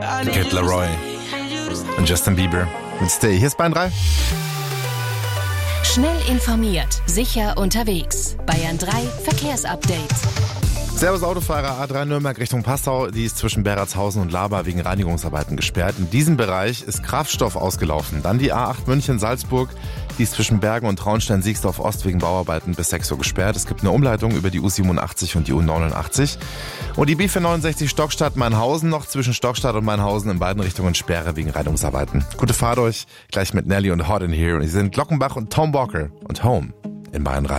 Kid Laroi und Justin Bieber mit Stay. Hier ist Bayern 3. Schnell informiert, sicher unterwegs. Bayern 3 Verkehrsupdate. Servus Autofahrer, A3 Nürnberg Richtung Passau, die ist zwischen Berratshausen und Laber wegen Reinigungsarbeiten gesperrt. In diesem Bereich ist Kraftstoff ausgelaufen. Dann die A8 München-Salzburg, die ist zwischen Bergen und Traunstein-Siegsdorf-Ost wegen Bauarbeiten bis 6 Uhr gesperrt. Es gibt eine Umleitung über die U87 und die U89. Und die B469 Stockstadt-Mainhausen noch zwischen Stockstadt und Mainhausen in beiden Richtungen Sperre wegen Reinigungsarbeiten. Gute Fahrt euch, gleich mit Nelly und Hot in Here. Und sie sind Glockenbach und Tom Walker und Home in Bayern 3.